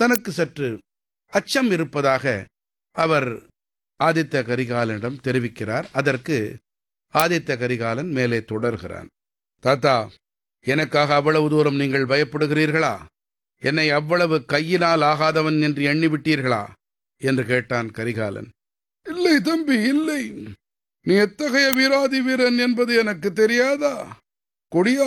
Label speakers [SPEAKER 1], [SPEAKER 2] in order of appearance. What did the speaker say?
[SPEAKER 1] தனக்கு சற்று அச்சம் இருப்பதாக அவர் ஆதித்த கரிகாலனிடம் தெரிவிக்கிறார். அதற்கு ஆதித்த கரிகாலன் மேலே தொடர்கிறான். தாத்தா, எனக்காக அவ்வளவு தூரம் நீங்கள் பயப்படுகிறீர்களா? என்னை அவ்வளவு கையினால் ஆகாதவன் என்று எண்ணிவிட்டீர்களா என்று கேட்டான் கரிகாலன். இல்லை தம்பி, இல்லை. நீ எத்தகைய வீராதி வீரன் என்பது எனக்கு தெரியாதா? கொடிய